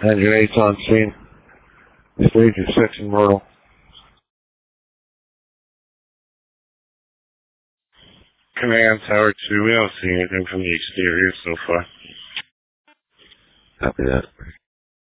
Engine 8's on scene. Stage is 6 in Myrtle. Command Tower 2, we don't see anything from the exterior so far. Copy that.